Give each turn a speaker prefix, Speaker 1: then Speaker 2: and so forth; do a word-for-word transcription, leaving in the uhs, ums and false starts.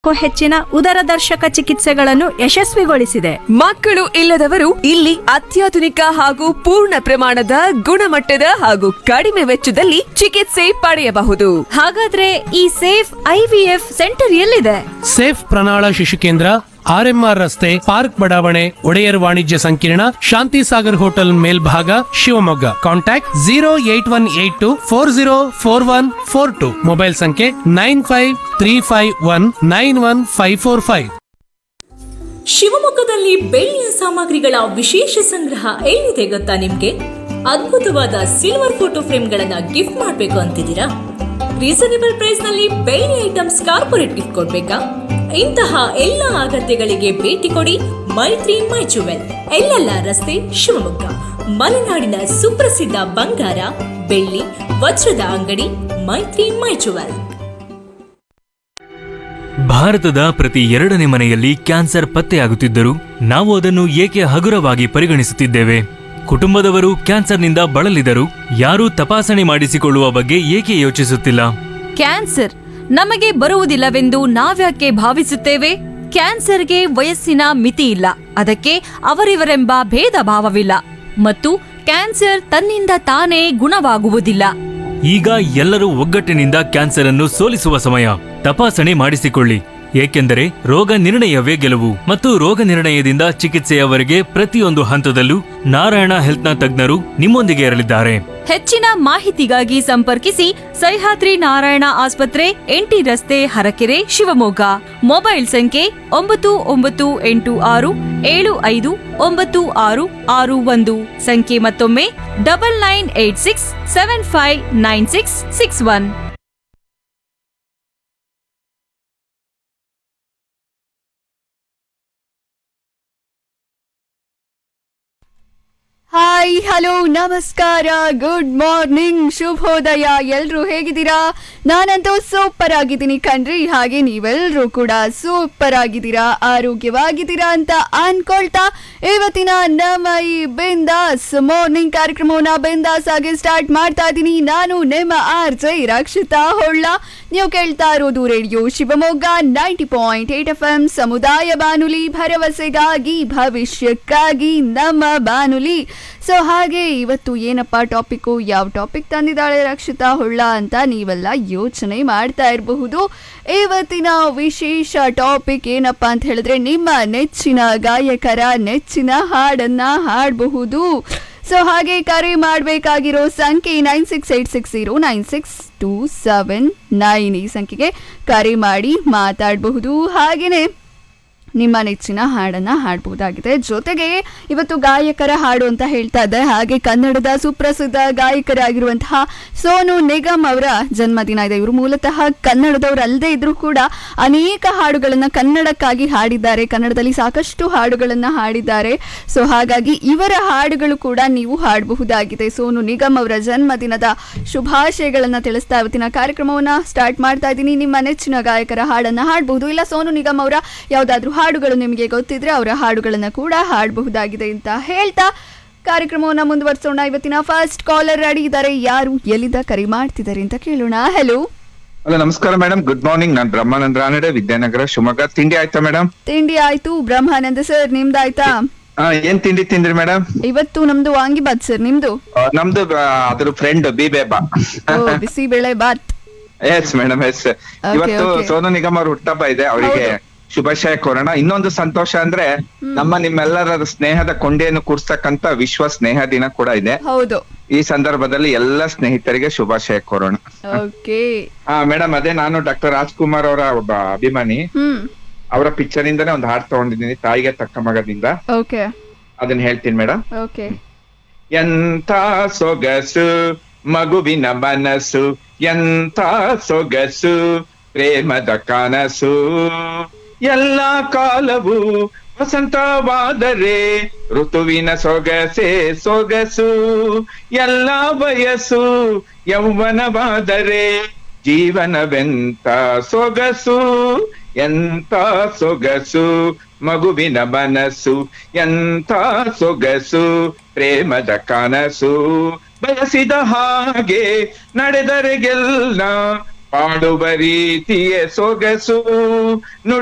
Speaker 1: ಹೆಚ್ಚಿನ ಉದರದರ್ಶಕ ಚಿಕಿತ್ಸೆಗಳನ್ನು ಯಶಸ್ವಿಗೊಳಿಸಿದೆ.
Speaker 2: ಮಕ್ಕಳು ಇಲ್ಲದವರು ಇಲ್ಲಿ ಅತ್ಯಾಧುನಿಕ ಹಾಗೂ ಪೂರ್ಣ ಪ್ರಮಾಣದ ಗುಣಮಟ್ಟದ ಹಾಗೂ ಕಡಿಮೆ ವೆಚ್ಚದಲ್ಲಿ ಚಿಕಿತ್ಸೆ ಪಡೆಯಬಹುದು.
Speaker 1: ಹಾಗಾದ್ರೆ ಈ ಸೇಫ್ ಐವಿಎಫ್ ಸೆಂಟರ್ ಎಲ್ಲಿದೆ?
Speaker 3: ಸೇಫ್ ಪ್ರಣಾಳ ಶಿಶು ಕೇಂದ್ರ, ಆರ್ಎಂಆರ್ ರಸ್ತೆ, ಪಾರ್ಕ್ ಬಡಾವಣೆ, ಒಡೆಯರ್ ವಾಣಿಜ್ಯ ಸಂಕೀರ್ಣ, ಶಾಂತಿ ಸಾಗರ್ ಹೋಟೆಲ್ ಮೇಲ್ಭಾಗ, Shivamogga. Contact zero eight one eight to four zero four one four to. Mobile ಸಂಖ್ಯೆ nine five three five one nine one five four five.
Speaker 4: ಶಿವಮೊಗ್ಗದಲ್ಲಿ ಬೆಳ್ಳಿಯ ಸಾಮಗ್ರಿಗಳ ವಿಶೇಷ ಸಂಗ್ರಹ ಎಲ್ಲಿದೆ ಗೊತ್ತಾ ನಿಮ್ಗೆ? ಅದ್ಭುತವಾದ ಸಿಲ್ವರ್ ಫೋಟೋ ಫ್ರೇಮ್ಗಳನ್ನ ಗಿಫ್ಟ್ ಮಾಡಬೇಕು ಅಂತಿದ್ದೀರಾ? ರೀಸನೇಬಲ್ ಪ್ರೈಸ್ ನಲ್ಲಿ ಬೆಳ್ಳಿ ಐಟಮ್ಸ್ ಕಾರ್ಪೊರೇಟ್ ಗಿಫ್ಟ್ ಕೊಡ್ಬೇಕಾ? ಇಂತಹ ಎಲ್ಲ ಅಗತ್ಯಗಳಿಗೆ ಭೇಟಿ ಕೊಡಿ ಮೈತ್ರಿ ಮೈ ಜುವೆಲ್, ಎಲ್ಲೆಲ್ಲ ರಸ್ತೆ, ಶಿವಮೊಗ್ಗ. ಮಲೆನಾಡಿನ ಸುಪ್ರಸಿದ್ಧ ಬಂಗಾರ, ಬೆಳ್ಳಿ, ವಜ್ರದ ಅಂಗಡಿ ಮೈತ್ರಿ ಮೈ ಜುವೆಲ್.
Speaker 5: ಭಾರತದ ಪ್ರತಿ ಎರಡನೇ ಮನೆಯಲ್ಲಿ ಕ್ಯಾನ್ಸರ್ ಪತ್ತೆಯಾಗುತ್ತಿದ್ದರೂ ನಾವು ಅದನ್ನು ಏಕೆ ಹಗುರವಾಗಿ ಪರಿಗಣಿಸುತ್ತಿದ್ದೇವೆ? ಕುಟುಂಬದವರು ಕ್ಯಾನ್ಸರ್ನಿಂದ ಬಳಲಿದರೂ ಯಾರೂ ತಪಾಸಣೆ ಮಾಡಿಸಿಕೊಳ್ಳುವ ಬಗ್ಗೆ ಏಕೆ ಯೋಚಿಸುತ್ತಿಲ್ಲ?
Speaker 6: ಕ್ಯಾನ್ಸರ್ ನಮಗೆ ಬರುವುದಿಲ್ಲವೆಂದು ನಾವ್ಯಾಕೆ ಭಾವಿಸುತ್ತೇವೆ? ಕ್ಯಾನ್ಸರ್ಗೆ ವಯಸ್ಸಿನ ಮಿತಿ ಇಲ್ಲ, ಅದಕ್ಕೆ ಅವರಿವರೆಂಬ ಭೇದ ಭಾವವಿಲ್ಲ ಮತ್ತು ಕ್ಯಾನ್ಸರ್ ತನ್ನಿಂದ ತಾನೇ ಗುಣವಾಗುವುದಿಲ್ಲ.
Speaker 5: ಈಗ ಎಲ್ಲರೂ ಒಗ್ಗಟ್ಟಿನಿಂದ ಕ್ಯಾನ್ಸರ್ ಅನ್ನು ಸೋಲಿಸುವ ಸಮಯ. ತಪಾಸಣೆ ಮಾಡಿಸಿಕೊಳ್ಳಿ, ಏಕೆಂದರೆ ರೋಗ ನಿರ್ಣಯವೇ ಗೆಲುವು ಮತ್ತು ರೋಗ ನಿರ್ಣಯದಿಂದ ಚಿಕಿತ್ಸೆಯವರೆಗೆ ಪ್ರತಿಯೊಂದು ಹಂತದಲ್ಲೂ ನಾರಾಯಣ ಹೆಲ್ತ್ನ ತಜ್ಞರು ನಿಮ್ಮೊಂದಿಗೆ ಇರಲಿದ್ದಾರೆ.
Speaker 6: ಹೆಚ್ಚಿನ ಮಾಹಿತಿಗಾಗಿ ಸಂಪರ್ಕಿಸಿ ಸಹ್ಯಾದ್ರಿ ನಾರಾಯಣ ಆಸ್ಪತ್ರೆ, ಎಂಟಿ ರಸ್ತೆ, ಹರಕೆರೆ, ಶಿವಮೊಗ್ಗ. ಮೊಬೈಲ್ ಸಂಖ್ಯೆ ಒಂಬತ್ತು ಒಂಬತ್ತು ಎಂಟು ಆರು ಏಳು ಐದು ಒಂಬತ್ತು ಆರು ಆರು ಒಂದು. ಸಂಖ್ಯೆ ಮತ್ತೊಮ್ಮೆ double nine eight six seven five nine six six one.
Speaker 7: Hi, hello, ನಮಸ್ಕಾರ, ಗುಡ್ ಮಾರ್ನಿಂಗ್, ಶುಭೋದಯ. ಎಲ್ರೂ ಹೇಗಿದ್ದೀರಾ? ನಾನಂತೂ ಸೂಪರ್ ಆಗಿದ್ದೀನಿ ಕಣ್ರಿ. ಹಾಗೆ ನೀವೆಲ್ಲರೂ ಕೂಡ ಸೂಪರ್ ಆಗಿದ್ದೀರಾ, ಆರೋಗ್ಯವಾಗಿದ್ದೀರಾ ಅಂತ ಅನ್ಕೊಳ್ತಾ ಇವತ್ತಿನ ನಮ್ಮ ಈ ಬಿಂದಾಸ್ ಮಾರ್ನಿಂಗ್ ಕಾರ್ಯಕ್ರಮವನ್ನ ಬಿಂದಾಸ್ ಆಗಿ ಸ್ಟಾರ್ಟ್ ಮಾಡ್ತಾ ಇದ್ದೀನಿ. ನಾನು ನಿಮ್ಮ ಆರ್ ಜೆ ರಕ್ಷಿತಾ ಹೊಳ್ಳ. ನೀವು ಕೇಳ್ತಾ ಇರೋದು radio Shivamogga ninety point eight F M ಸಮುದಾಯ ಬಾನುಲಿ, ಭರವಸೆಗಾಗಿ ಭವಿಷ್ಯಕ್ಕಾಗಿ ನಮ್ಮ ಬಾನುಲಿ. ಸೊ ಹಾಗೆ ಇವತ್ತು ಏನಪ್ಪ ಟಾಪಿಕ್ಕು, ಯಾವ ಟಾಪಿಕ್ ತಂದಿದ್ದಾಳೆ ರಕ್ಷಿತಾ ಹೊಳ್ಳ ಅಂತ ನೀವೆಲ್ಲ ಯೋಚನೆ ಮಾಡ್ತಾ ಇರಬಹುದು. ಇವತ್ತಿನ ವಿಶೇಷ ಟಾಪಿಕ್ ಏನಪ್ಪ ಅಂತ ಹೇಳಿದ್ರೆ, ನಿಮ್ಮ ನೆಚ್ಚಿನ ಗಾಯಕರ ನೆಚ್ಚಿನ ಹಾಡನ್ನ ಹಾಡಬಹುದು. ಸೊ ಹಾಗೆ ಕರೆ ಮಾಡಬೇಕಾಗಿರೋ ಸಂಖ್ಯೆ nine six eight six zero nine six two seven nine. ಈ ಸಂಖ್ಯೆಗೆ ಕರೆ ಮಾಡಿ ಮಾತಾಡಬಹುದು. ಹಾಗೆಯೇ ನಿಮ್ಮ ನೆಚ್ಚಿನ ಹಾಡನ್ನು ಹಾಡಬಹುದಾಗಿದೆ. ಜೊತೆಗೆ ಇವತ್ತು ಗಾಯಕರ ಹಾಡು ಅಂತ ಹೇಳ್ತಾ ಇದ್ದೆ. ಹಾಗೆ ಕನ್ನಡದ ಸುಪ್ರಸಿದ್ಧ ಗಾಯಕರಾಗಿರುವಂತಹ ಸೋನು ನಿಗಮ್ ಅವರ ಜನ್ಮದಿನ ಇದೆ. ಇವರು ಮೂಲತಃ ಕನ್ನಡದವರು ಅಲ್ಲದೆ ಇದ್ರೂ ಕೂಡ ಅನೇಕ ಹಾಡುಗಳನ್ನು ಕನ್ನಡಕ್ಕಾಗಿ ಹಾಡಿದ್ದಾರೆ. ಕನ್ನಡದಲ್ಲಿ ಸಾಕಷ್ಟು ಹಾಡುಗಳನ್ನು ಹಾಡಿದ್ದಾರೆ. ಸೊ ಹಾಗಾಗಿ ಇವರ ಹಾಡುಗಳು ಕೂಡ ನೀವು ಹಾಡಬಹುದಾಗಿದೆ. ಸೋನು ನಿಗಮ್ ಅವರ ಜನ್ಮದಿನದ ಶುಭಾಶಯಗಳನ್ನು ತಿಳಿಸ್ತಾ ಇವತ್ತಿನ ಕಾರ್ಯಕ್ರಮವನ್ನು ಸ್ಟಾರ್ಟ್ ಮಾಡ್ತಾ ಇದ್ದೀನಿ. ನಿಮ್ಮ ನೆಚ್ಚಿನ ಗಾಯಕರ ಹಾಡನ್ನು ಹಾಡಬಹುದು, ಇಲ್ಲ ಸೋನು ನಿಗಮ್ ಅವರ ಯಾವುದಾದ್ರೂ ಹಾಡುಗಳು ನಿಮಗೆ ಗೊತ್ತಿದ್ರೆ ಅವರ ಹಾಡುಗಳನ್ನು ಕೂಡ ಹಾಡಬಹುದಾಗಿದೆ ಅಂತ ಹೇಳ್ತಾ ಕಾರ್ಯಕ್ರಮವನ್ನು ಮುಂದುವರಿಸೋಣ. ಇವತ್ತಿನ ಫಸ್ಟ್ ಕಾಲರ್ ರೆಡಿ ಇದ್ದಾರೆ. ಯಾರು, ಎಲ್ಲಿಂದ ಕರೆ ಮಾಡ್ತಿದ್ದಾರೆ ಅಂತ ಕೇಳೋಣ. ಹಲೋ
Speaker 8: ಹಲೋ, ನಮಸ್ಕಾರ ಮೇಡಮ್. Good morning. ನಾನು ಬ್ರಹ್ಮಾನಂದ ರಾನಡೆ, ವಿದ್ಯಾನಗರ, ಶಿವಮೊಗ್ಗ. ತಿಂಡಿ ಆಯ್ತಾ ಮೇಡಮ್?
Speaker 7: ತಿಂಡಿ ಆಯ್ತು ಬ್ರಹ್ಮಾನಂದ ಸರ್, ನಿಮ್ದಾಯ್ತಾ?
Speaker 8: ಏನ್ ತಿಂಡಿ ತಿಂದ್ರಿ ಮೇಡಮ್?
Speaker 7: ಇವತ್ತು ನಮ್ದು ವಾಂಗಿಬಾತ್ ಸರ್. ನಿಮ್ದು?
Speaker 8: ನಮ್ದು ಅದ್ರ ಫ್ರೆಂಡ್ ಬಿಬೇಬಾ
Speaker 7: ಬಿಸಿ ಬೇಳೆ ಬಾತ್.
Speaker 8: Yes madam, S. ಇವತ್ತು ಸೋನು ನಿಗಮ್ ಅವ್ರ ಹುಟ್ಟಹಬ್ಬ ಇದೆ, ಅವರಿಗೆ ಶುಭಾಶಯ ಕೋರೋಣ. ಇನ್ನೊಂದು ಸಂತೋಷ ಅಂದ್ರೆ ನಮ್ಮ ನಿಮ್ಮೆಲ್ಲರ ಸ್ನೇಹದ ಕೊಂಡಿಯನ್ನು ಕೂರ್ಸ್ತಕ್ಕಂತ ವಿಶ್ವ ಸ್ನೇಹ ದಿನ ಕೂಡ ಇದೆ.
Speaker 7: ಹೌದು.
Speaker 8: ಈ ಸಂದರ್ಭದಲ್ಲಿ ಎಲ್ಲ ಸ್ನೇಹಿತರಿಗೆ ಶುಭಾಶಯ ಕೋರೋಣ. ಹಾ ಮೇಡಮ್, ಅದೇ ನಾನು ಡಾಕ್ಟರ್ ರಾಜ್ಕುಮಾರ್ ಅವರ ಒಬ್ಬ ಅಭಿಮಾನಿ. ಅವರ ಪಿಕ್ಚರ್ ಇಂದಾನೆ ಒಂದು ಹಾಡು ತಗೊಂಡಿದ್ದೀನಿ, ತಾಯಿಗೆ ತಕ್ಕ ಮಗದಿಂದ. ಅದನ್ನ ಹೇಳ್ತೀನಿ ಮೇಡಮ್. ಎಂಥ ಸೊಗಸು ಮಗುವಿನ ಮನಸ್ಸು, ಎಂಥ ಸೊಗಸು ಪ್ರೇಮದ ಕನಸು, ಎಲ್ಲ ಕಾಲವು ವಸಂತವಾದರೆ ಋತುವಿನ ಸೊಗಸೆ ಸೊಗಸು, ಎಲ್ಲ ವಯಸ್ಸು ಯೌವನವಾದರೆ ಜೀವನವೆಂತ ಸೊಗಸು, ಎಂತ ಸೊಗಸು ಮಗುವಿನ ಮನಸ್ಸು, ಎಂತ ಸೊಗಸು ಪ್ರೇಮದ ಕನಸು, ಬಯಸಿದ ಹಾಗೆ ನಡೆದರೆಗೆಲ್ಲ ಪಾಡುವ ರೀತಿಯ ಸೊಗಸು ನುಡಿ